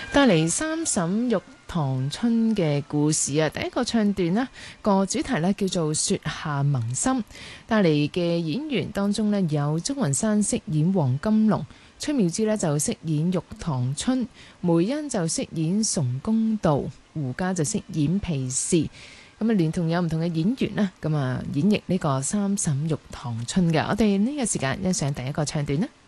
帶嚟三嬸玉堂春嘅故事啊！第一個唱段呢個主題呢叫做雪下萌心，帶嚟嘅演員當中呢有鍾雲山飾演黃金龍，崔妙芝呢就飾演玉堂春，梅欣就飾演崇公道，胡家就飾演皮氏。咁啊，連同有唔同嘅演員啦，咁啊演繹呢個三嬸玉堂春嘅。我哋呢個時間欣賞第一個唱段啦。